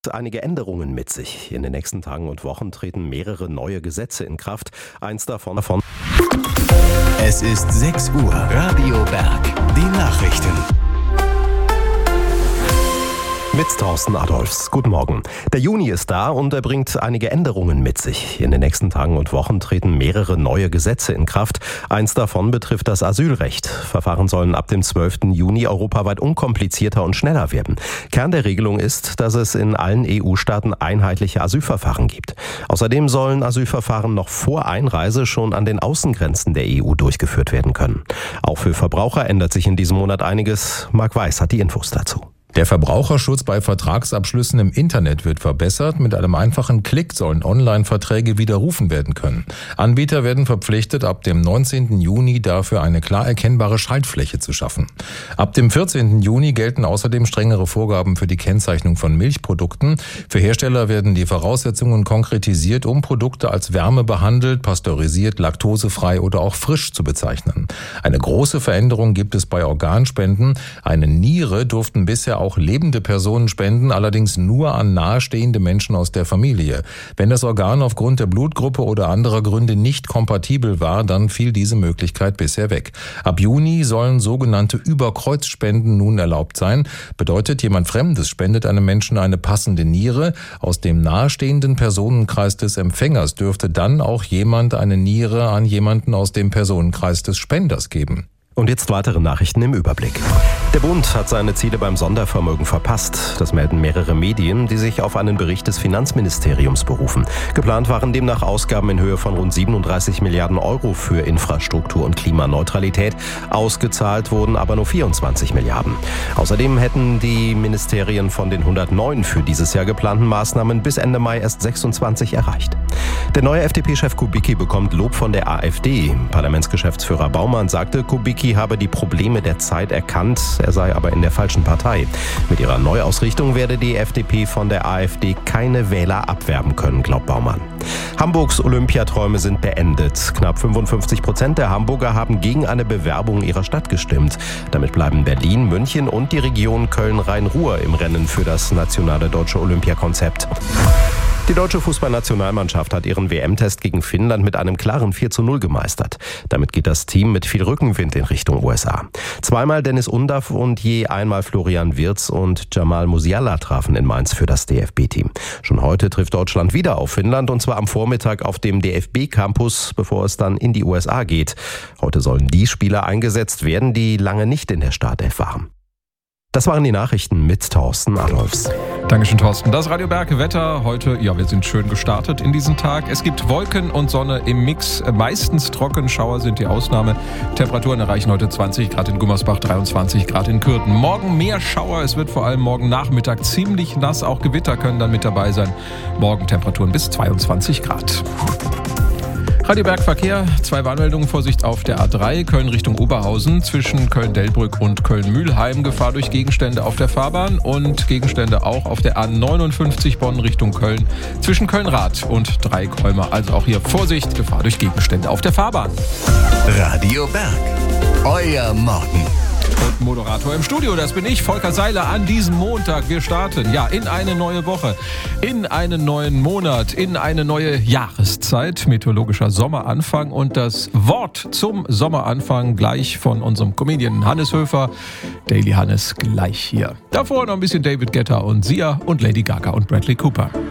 einige Änderungen mit sich. In den nächsten Tagen und Wochen treten mehrere neue Gesetze in Kraft. Eins davon. Es ist 6 Uhr. Radio Berg. Die Nachrichten. Mit Thorsten Adolfs. Guten Morgen. Der Juni ist da und er bringt einige Änderungen mit sich. In den nächsten Tagen und Wochen treten mehrere neue Gesetze in Kraft. Eins davon betrifft das Asylrecht. Verfahren sollen ab dem 12. Juni europaweit unkomplizierter und schneller werden. Kern der Regelung ist, dass es in allen EU-Staaten einheitliche Asylverfahren gibt. Außerdem sollen Asylverfahren noch vor Einreise schon an den Außengrenzen der EU durchgeführt werden können. Auch für Verbraucher ändert sich in diesem Monat einiges. Marc Weiß hat die Infos dazu. Der Verbraucherschutz bei Vertragsabschlüssen im Internet wird verbessert. Mit einem einfachen Klick sollen Online-Verträge widerrufen werden können. Anbieter werden verpflichtet, ab dem 19. Juni dafür eine klar erkennbare Schaltfläche zu schaffen. Ab dem 14. Juni gelten außerdem strengere Vorgaben für die Kennzeichnung von Milchprodukten. Für Hersteller werden die Voraussetzungen konkretisiert, um Produkte als wärmebehandelt, pasteurisiert, laktosefrei oder auch frisch zu bezeichnen. Eine große Veränderung gibt es bei Organspenden. Eine Niere durften bisher auch lebende Personen spenden, allerdings nur an nahestehende Menschen aus der Familie. Wenn das Organ aufgrund der Blutgruppe oder anderer Gründe nicht kompatibel war, dann fiel diese Möglichkeit bisher weg. Ab Juni sollen sogenannte Überkreuzspenden nun erlaubt sein. Bedeutet, jemand Fremdes spendet einem Menschen eine passende Niere. Aus dem nahestehenden Personenkreis des Empfängers dürfte dann auch jemand eine Niere an jemanden aus dem Personenkreis des Spenders geben. Und jetzt weitere Nachrichten im Überblick. Der Bund hat seine Ziele beim Sondervermögen verpasst. Das melden mehrere Medien, die sich auf einen Bericht des Finanzministeriums berufen. Geplant waren demnach Ausgaben in Höhe von rund 37 Milliarden Euro für Infrastruktur und Klimaneutralität. Ausgezahlt wurden aber nur 24 Milliarden. Außerdem hätten die Ministerien von den 109 für dieses Jahr geplanten Maßnahmen bis Ende Mai erst 26 erreicht. Der neue FDP-Chef Kubicki bekommt Lob von der AfD. Parlamentsgeschäftsführer Baumann sagte, Kubicki habe die Probleme der Zeit erkannt, er sei aber in der falschen Partei. Mit ihrer Neuausrichtung werde die FDP von der AfD keine Wähler abwerben können, glaubt Baumann. Hamburgs Olympiaträume sind beendet. Knapp 55% der Hamburger haben gegen eine Bewerbung ihrer Stadt gestimmt. Damit bleiben Berlin, München und die Region Köln-Rhein-Ruhr im Rennen für das nationale deutsche Olympiakonzept. Die deutsche Fußballnationalmannschaft hat ihren WM-Test gegen Finnland mit einem klaren 4:0 gemeistert. Damit geht das Team mit viel Rückenwind in Richtung USA. Zweimal Dennis Undaff und je einmal Florian Wirtz und Jamal Musiala trafen in Mainz für das DFB-Team. Schon heute trifft Deutschland wieder auf Finnland und zwar am Vormittag auf dem DFB-Campus, bevor es dann in die USA geht. Heute sollen die Spieler eingesetzt werden, die lange nicht in der Startelf waren. Das waren die Nachrichten mit Thorsten Adolfs. Dankeschön, Thorsten. Das Radio Berg Wetter heute, ja, wir sind schön gestartet in diesen Tag. Es gibt Wolken und Sonne im Mix. Meistens trocken, Schauer sind die Ausnahme. Temperaturen erreichen heute 20 Grad in Gummersbach, 23 Grad in Kürten. Morgen mehr Schauer, es wird vor allem morgen Nachmittag ziemlich nass. Auch Gewitter können dann mit dabei sein. Morgen Temperaturen bis 22 Grad. Radio Berg Verkehr, 2 Warnmeldungen, Vorsicht auf der A3, Köln Richtung Oberhausen, zwischen Köln-Delbrück und Köln-Mühlheim, Gefahr durch Gegenstände auf der Fahrbahn und Gegenstände auch auf der A59 Bonn Richtung Köln, zwischen Köln-Rath und Dreieckholmer, also auch hier Vorsicht, Gefahr durch Gegenstände auf der Fahrbahn. Radio Berg, euer Morgen. Und Moderator im Studio, das bin ich, Volker Seiler, an diesem Montag. Wir starten, ja, in eine neue Woche, in einen neuen Monat, in eine neue Jahreszeit, meteorologischer Sommeranfang und das Wort zum Sommeranfang gleich von unserem Comedian Hannes Höfer, Daily Hannes, gleich hier. Davor noch ein bisschen David Guetta und Sia und Lady Gaga und Bradley Cooper.